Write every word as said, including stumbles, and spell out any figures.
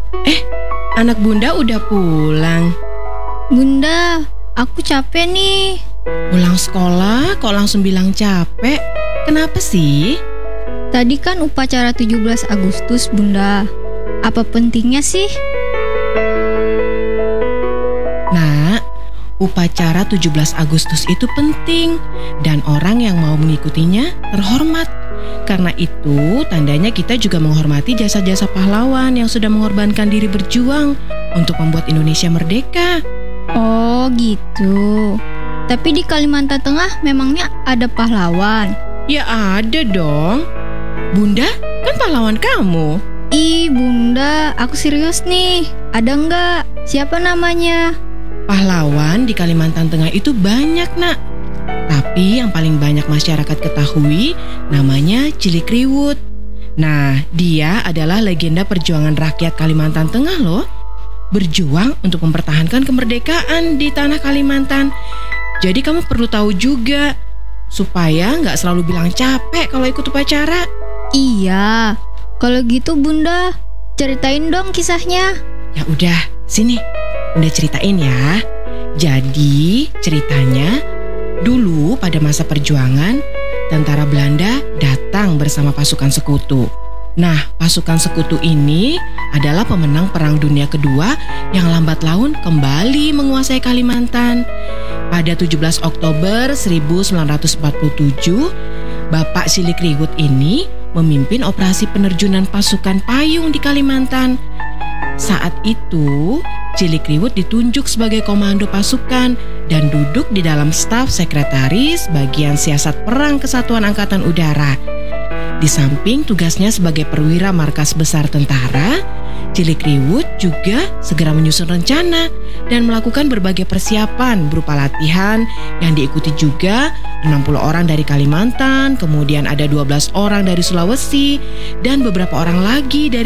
Eh, anak bunda udah pulang. Bunda, aku capek nih. Pulang sekolah kok langsung bilang capek? Kenapa sih? Tadi kan upacara tujuh belas Agustus, Bunda. Apa pentingnya sih? Nak, upacara tujuh belas Agustus itu penting dan orang yang mau mengikutinya terhormat. Karena itu, tandanya kita juga menghormati jasa-jasa pahlawan yang sudah mengorbankan diri berjuang untuk membuat Indonesia merdeka. Oh, gitu. Tapi di Kalimantan Tengah memangnya ada pahlawan? Ya ada dong. Bunda kan pahlawan kamu. Ih, Bunda, aku serius nih. Ada nggak? Siapa namanya? Pahlawan di Kalimantan Tengah itu banyak, Nak. Tapi yang paling banyak masyarakat ketahui namanya Cilikriwut. Nah, dia adalah legenda perjuangan rakyat Kalimantan Tengah loh. Berjuang untuk mempertahankan kemerdekaan di tanah Kalimantan. Jadi kamu perlu tahu juga, supaya nggak selalu bilang capek kalau ikut upacara. Iya, kalau gitu Bunda, ceritain dong kisahnya. Ya udah, sini, Bunda ceritain ya. Jadi ceritanya, dulu pada masa perjuangan, tentara Belanda datang bersama pasukan sekutu. Nah, pasukan sekutu ini adalah pemenang Perang Dunia Kedua yang lambat laun kembali menguasai Kalimantan. Pada tujuh belas Oktober seribu sembilan ratus empat puluh tujuh, Bapak Cilikriwut ini memimpin operasi penerjunan pasukan payung di Kalimantan. Saat itu, Cilikriwut ditunjuk sebagai komando pasukan dan duduk di dalam staf sekretaris bagian siasat perang Kesatuan Angkatan Udara. Di samping tugasnya sebagai perwira markas besar tentara, Cilikriwut juga segera menyusun rencana dan melakukan berbagai persiapan berupa latihan yang diikuti juga enam puluh orang dari Kalimantan, kemudian ada dua belas orang dari Sulawesi, dan beberapa orang lagi dari